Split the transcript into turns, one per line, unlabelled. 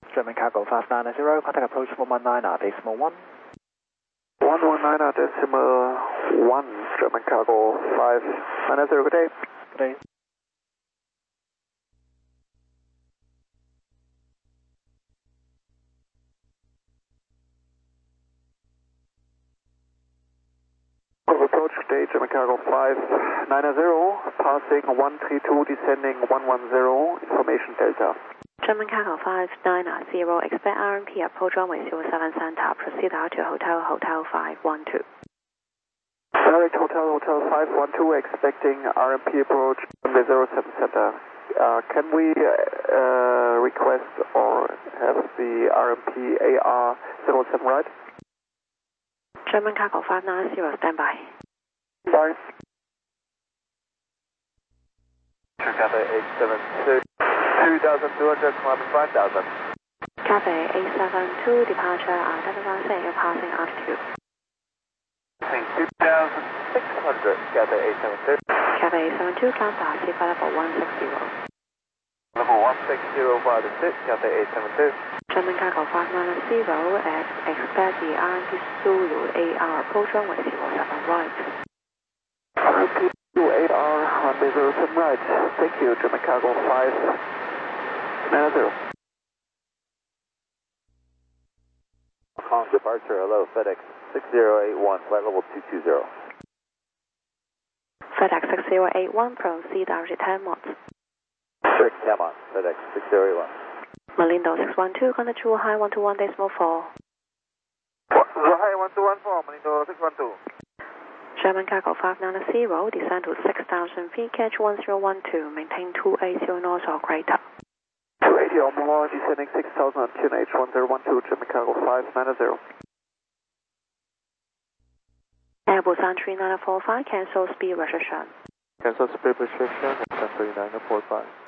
German Cargo 590, contact approach 119.1.
119.1, German Cargo 590, good day.
Good day.
Approach, good day, German Cargo 590, passing 132, descending 110, information Delta.
German Cargo 590, expect RMP approach runway 07 center, proceed out to Hotel 512.
Direct Hotel 512, expecting RMP approach runway 07 center. Can we request or have the RMP AR 07 right?
German Cargo 590, standby.
Bye.
Cathay 872, 2,200, climbing 5,000.
Cathay 872, departure identify saying you're passing altitude.
Passing 2,600, Cathay 872.
Cathay 872, climb fast, seatbelt level 160.
Level 160 via the sit, Cathay 872.
German Cargo 590, expect the RMP Zulu AR approach runway 07 right.
RMP Zulu AR runway 07 right. Thank you, German Cargo 590.
Hong Kong departure, hello, FedEx 6081, flight level 220.
FedEx 6081, proceed RG 10 knots.
Strict, come on, FedEx 6081.
Malindo 612, contact True High 121.4.
High 1214, Malindo 612.
German Cargo 590, descend to 6,000 feet, catch 1012, maintain 280 knots or greater.
280 or more, descending 6,000 on QNH 1012, German Cargo 590.
Airbus A39045, cancel speed restriction.
Cancel speed restriction, 3945.